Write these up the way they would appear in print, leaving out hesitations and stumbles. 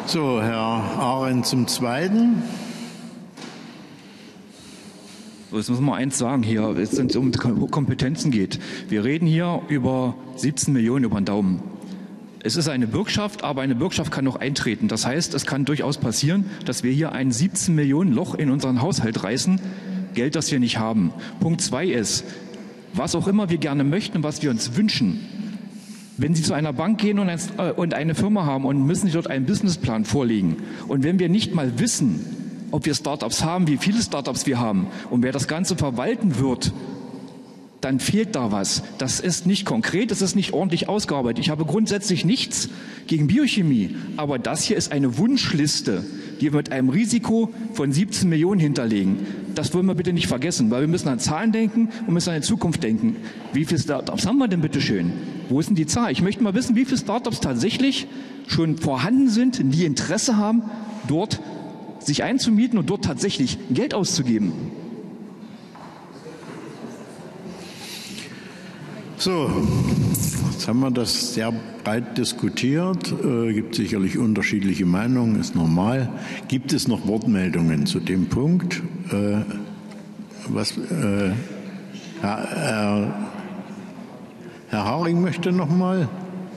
So, Herr Arendt zum Zweiten. Jetzt muss man eins sagen hier, wenn es um Kompetenzen geht. Wir reden hier über 17 Millionen über den Daumen. Es ist eine Bürgschaft, aber eine Bürgschaft kann noch eintreten. Das heißt, es kann durchaus passieren, dass wir hier ein 17 Millionen Loch in unseren Haushalt reißen, Geld, das wir nicht haben. Punkt 2 ist, was auch immer wir gerne möchten, was wir uns wünschen. Wenn Sie zu einer Bank gehen und eine Firma haben und müssen Sie dort einen Businessplan vorlegen. Und wenn wir nicht mal wissen, ob wir Startups haben, wie viele Startups wir haben und wer das Ganze verwalten wird, dann fehlt da was. Das ist nicht konkret, das ist nicht ordentlich ausgearbeitet. Ich habe grundsätzlich nichts gegen Biochemie, aber das hier ist eine Wunschliste, die wir mit einem Risiko von 17 Millionen hinterlegen. Das wollen wir bitte nicht vergessen, weil wir müssen an Zahlen denken und müssen an die Zukunft denken. Wie viele Startups haben wir denn bitte schön? Wo ist denn die Zahl? Ich möchte mal wissen, wie viele Startups tatsächlich schon vorhanden sind, die Interesse haben, dort sich einzumieten und dort tatsächlich Geld auszugeben. So, jetzt haben wir das sehr breit diskutiert. Gibt sicherlich unterschiedliche Meinungen, ist normal. Gibt es noch Wortmeldungen zu dem Punkt? Herr Haring möchte noch mal.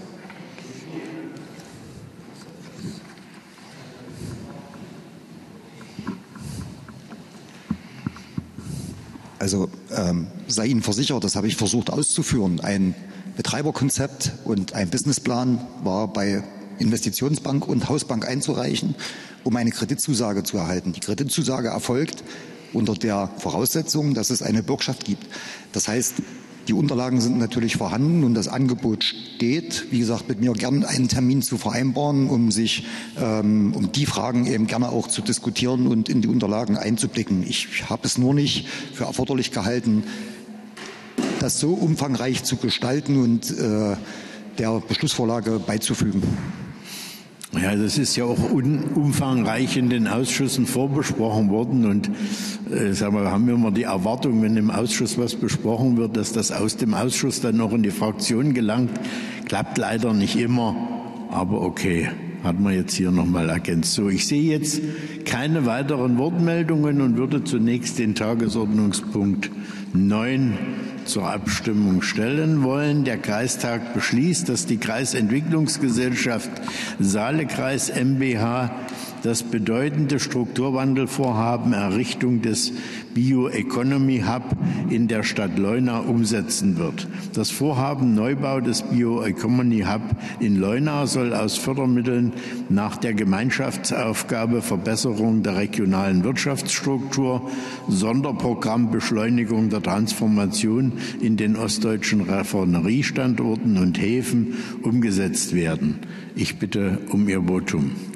Also sei Ihnen versichert, das habe ich versucht auszuführen. Ein Betreiberkonzept und ein Businessplan war bei Investitionsbank und Hausbank einzureichen, um eine Kreditzusage zu erhalten. Die Kreditzusage erfolgt unter der Voraussetzung, dass es eine Bürgschaft gibt. Das heißt, die Unterlagen sind natürlich vorhanden und das Angebot steht. Wie gesagt, mit mir gern einen Termin zu vereinbaren, um die Fragen eben gerne auch zu diskutieren und in die Unterlagen einzublicken. Ich habe es nur nicht für erforderlich gehalten, das so umfangreich zu gestalten und der Beschlussvorlage beizufügen. Ja, das ist ja auch umfangreich in den Ausschüssen vorbesprochen worden und sagen wir, haben wir immer die Erwartung, wenn im Ausschuss was besprochen wird, dass das aus dem Ausschuss dann noch in die Fraktion gelangt. Klappt leider nicht immer, aber okay, hat man jetzt hier nochmal ergänzt. So, ich sehe jetzt keine weiteren Wortmeldungen und würde zunächst den Tagesordnungspunkt 9 zur Abstimmung stellen wollen. Der Kreistag beschließt, dass die Kreisentwicklungsgesellschaft Saale-Kreis mbH das bedeutende Strukturwandelvorhaben Errichtung des Bioeconomy Hub in der Stadt Leuna umsetzen wird. Das Vorhaben Neubau des Bioeconomy Hub in Leuna soll aus Fördermitteln nach der Gemeinschaftsaufgabe Verbesserung der regionalen Wirtschaftsstruktur, Sonderprogramm Beschleunigung der Transformation in den ostdeutschen Raffineriestandorten und Häfen umgesetzt werden. Ich bitte um Ihr Votum.